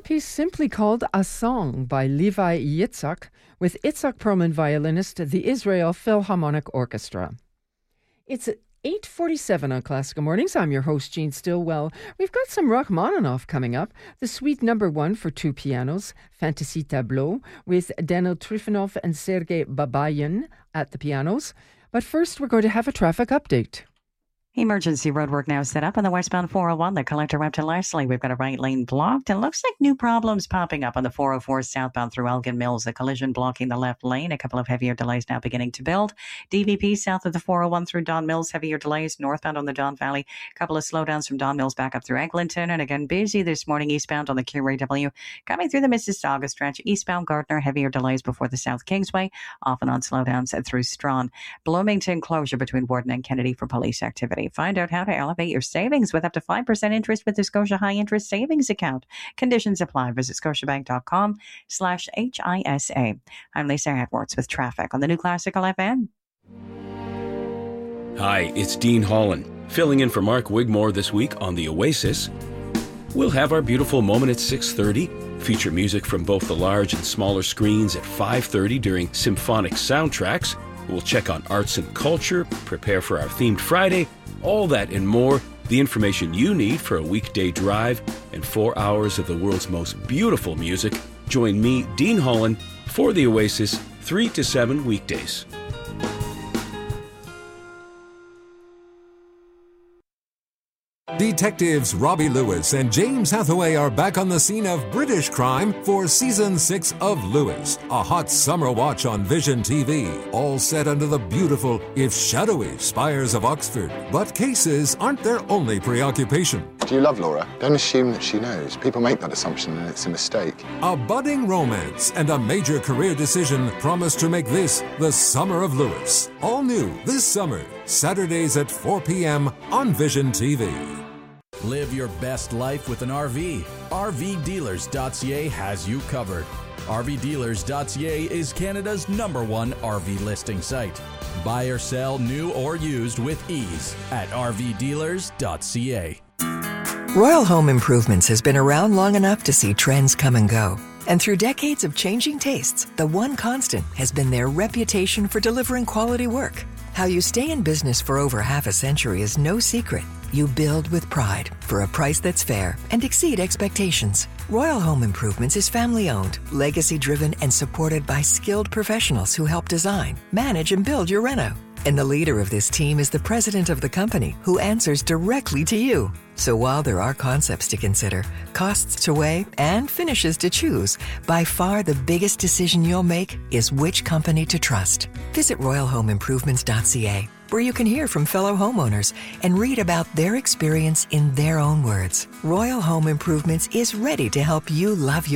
piece simply called A Song by Levi Yitzhak with Itzhak Perlman violinist, the Israel Philharmonic Orchestra. It's 8:47 on Classical Mornings. I'm your host, Jean Stillwell. We've got some Rachmaninoff coming up. The Suite No. 1 for two pianos, Fantasy Tableau, with Daniel Trifonov and Sergei Babayan at the pianos. But first, we're going to have a traffic update. Emergency roadwork now set up on the westbound 401, the collector route to Leslie. We've got a right lane blocked, and looks like new problems popping up on the 404 southbound through Elgin Mills. A collision blocking the left lane. A couple of heavier delays now beginning to build. DVP south of the 401 through Don Mills, heavier delays. Northbound on the Don Valley. A couple of slowdowns from Don Mills back up through Eglinton. And again, busy this morning eastbound on the QRW. Coming through the Mississauga stretch. Eastbound Gardner, heavier delays before the South Kingsway. Off and on slowdowns through Strawn. Bloomington closure between Warden and Kennedy for police activity. Find out how to elevate your savings with up to 5% interest with the Scotia High Interest Savings Account. Conditions apply. Visit scotiabank.com/HISA. I'm Lisa Edwards with traffic on the New Classical FM. Hi, it's Dean Holland, filling in for Mark Wigmore this week on The Oasis. We'll have our beautiful moment at 6:30, feature music from both the large and smaller screens at 5:30 during Symphonic Soundtracks. We'll check on arts and culture, prepare for our themed Friday, all that and more, the information you need for a weekday drive and 4 hours of the world's most beautiful music. Join me, Dean Holland, for The Oasis, 3 to 7 weekdays. Detectives Robbie Lewis and James Hathaway are back on the scene of British crime for Season 6 of Lewis, a hot summer watch on Vision TV, all set under the beautiful, if shadowy, spires of Oxford. But cases aren't their only preoccupation. Do you love Laura? Don't assume that she knows. People make that assumption and it's a mistake. A budding romance and a major career decision promise to make this the summer of Lewis. All new this summer, Saturdays at 4 p.m. on Vision TV. Live your best life with an RV. RVdealers.ca has you covered. RVdealers.ca is Canada's #1 RV listing site. Buy or sell new or used with ease at RVdealers.ca. Royal Home Improvements has been around long enough to see trends come and go. And through decades of changing tastes, the one constant has been their reputation for delivering quality work. How you stay in business for over half a century is no secret. You build with pride for a price that's fair and exceed expectations. Royal Home Improvements is family-owned, legacy-driven, and supported by skilled professionals who help design, manage, and build your reno. And the leader of this team is the president of the company, who answers directly to you. So while there are concepts to consider, costs to weigh, and finishes to choose, by far the biggest decision you'll make is which company to trust. Visit royalhomeimprovements.ca, where you can hear from fellow homeowners and read about their experience in their own words. Royal Home Improvements is ready to help you love your